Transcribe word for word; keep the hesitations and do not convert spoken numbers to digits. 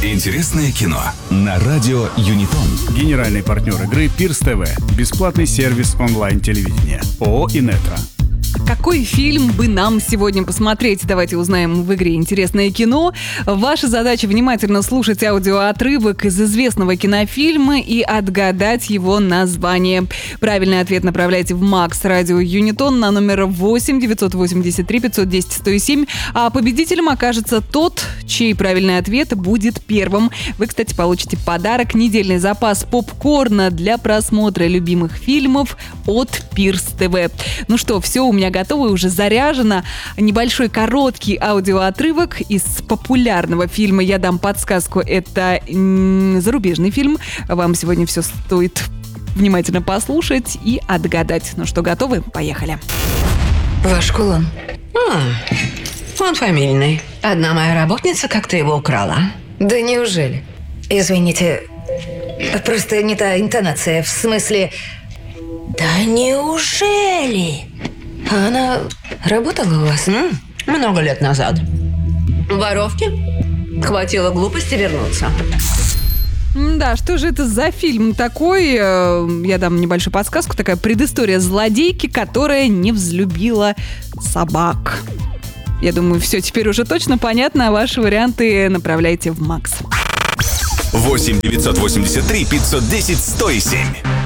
Интересное кино на радио Юнитон. Генеральный партнер игры Пирс ТВ. Бесплатный сервис онлайн-телевидения. ООО «Инетро». Какой фильм бы нам сегодня посмотреть? Давайте узнаем в игре «Интересное кино». Ваша задача внимательно слушать аудиоотрывок из известного кинофильма и отгадать его название. Правильный ответ направляйте в Макс Радио Юнитон на номер восемь девятьсот восемьдесят три пятьсот десять сто семь. А победителем окажется тот, чей правильный ответ будет первым. Вы, кстати, получите подарок: недельный запас попкорна для просмотра любимых фильмов от Пирс ТВ. Ну что, все у меня готово, уже заряжено. Небольшой короткий аудиоотрывок из популярного фильма. Я дам подсказку. Это м- зарубежный фильм. Вам сегодня все стоит внимательно послушать и отгадать. Ну что, готовы? Поехали. Ваш кулон? А, он фамильный. Одна моя работница как-то его украла. Да неужели? Извините, просто не та интонация. В смысле... Да неужели? А она работала у вас? М, много лет назад. Воровки? Хватило глупости вернуться. Да, что же это за фильм такой? Я дам небольшую подсказку. Такая предыстория злодейки, которая не взлюбила собак. Я думаю, все теперь уже точно понятно. Ваши варианты направляйте в Макс. восемь девятьсот восемьдесят три пятьсот десять сто семь.